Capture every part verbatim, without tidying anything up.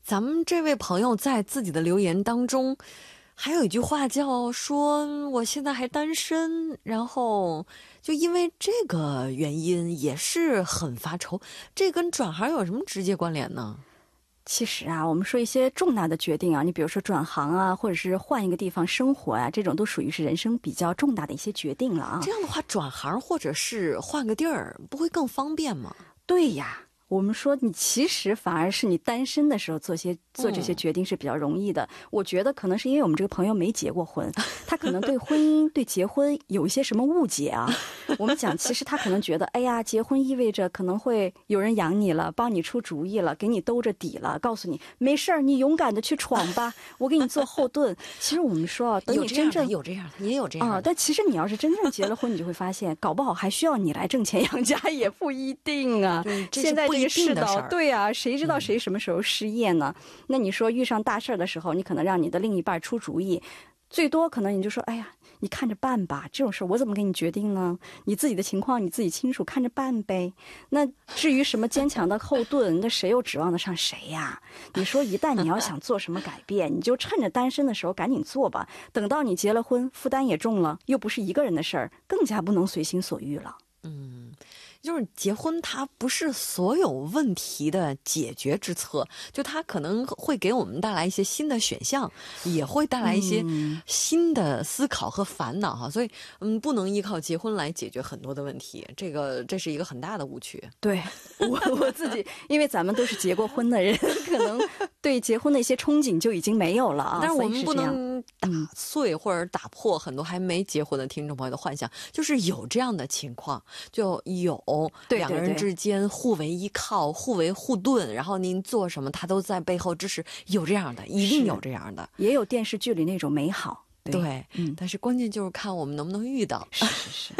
咱们这位朋友在自己的留言当中还有一句话叫说我现在还单身，然后就因为这个原因也是很发愁，这跟转行有什么直接关联呢？ 其实啊，我们说一些重大的决定啊，你比如说转行啊，或者是换一个地方生活啊，这种都属于是人生比较重大的一些决定了啊。 这样的话，转行或者是换个地儿，不会更方便吗？ 对呀。我们说你其实反而是你单身的时候做些做这些决定是比较容易的、嗯、我觉得可能是因为我们这个朋友没结过婚，他可能对婚姻对结婚有一些什么误解啊。我们讲其实他可能觉得哎呀，结婚意味着可能会有人养你了，帮你出主意了，给你兜着底了，告诉你没事儿，你勇敢的去闯吧，我给你做后盾。其实我们说啊，等你真正有这样的也有这样的、 啊、但其实你要是真正结了婚，你就会发现搞不好还需要你来挣钱养家也不一定啊。现在这个世道，对啊，谁知道谁什么时候失业呢、嗯、那你说遇上大事的时候，你可能让你的另一半出主意，最多可能你就说哎呀，你看着办吧，这种事我怎么给你决定呢？你自己的情况你自己清楚，看着办呗。那至于什么坚强的后盾，那谁又指望得上谁呀？你说一旦你要想做什么改变，你就趁着单身的时候赶紧做吧，等到你结了婚，负担也重了，又不是一个人的事儿，更加不能随心所欲了。 嗯，就是结婚它不是所有问题的解决之策，就它可能会给我们带来一些新的选项，也会带来一些新的思考和烦恼哈、嗯、所以嗯，不能依靠结婚来解决很多的问题，这个这是一个很大的误区。 对，我我自己因为咱们都是结过婚的人，可能对结婚的一些憧憬就已经没有了啊。 但是我们不能打碎或者打破很多还没结婚的听众朋友的幻想，就是有这样的情况，就有两个人之间互为依靠，互为护盾，然后您做什么他都在背后支持，有这样的，一定有这样的， 也有电视剧里那种美好。 对, 对、嗯、但是关键就是看我们能不能遇到。 是是是。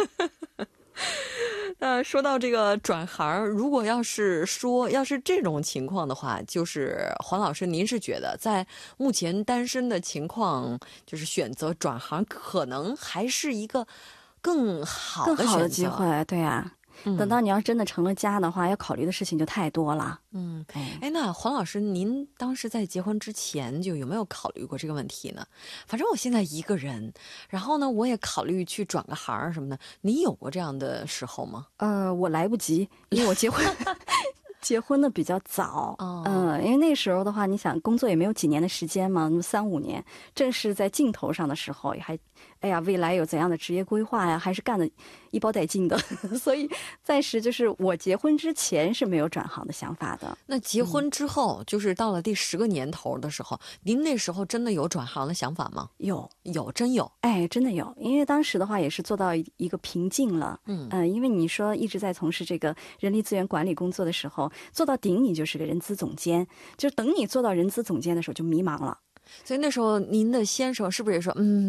那说到这个转行，如果要是说要是这种情况的话，就是黄老师您是觉得在目前单身的情况，就是选择转行可能还是一个更好的选择， 更好的机会。对啊、嗯、等到你要真的成了家的话，要考虑的事情就太多了。 嗯，哎，那黄老师您当时在结婚之前就有没有考虑过这个问题呢？反正我现在一个人，然后呢我也考虑去转个行什么的，你有过这样的时候吗？ 呃，我来不及，因为我结婚结婚的比较早，嗯、呃，因为那时候的话，你想工作也没有几年的时间嘛，那么三五年，正是在尽头上的时候，也还，哎呀，未来有怎样的职业规划呀，还是干的一包带劲的，所以暂时就是我结婚之前是没有转行的想法的。 那结婚之后，嗯、就是到了第十个年头的时候，您那时候真的有转行的想法吗？ 有， 有，真有， 哎，真的有，因为当时的话也是做到一个瓶颈了，嗯嗯、呃，因为你说一直在从事这个人力资源管理工作的时候。做到顶你就是个人资总监，就等你做到人资总监的时候就迷茫了。 所以那时候您的先生是不是也说嗯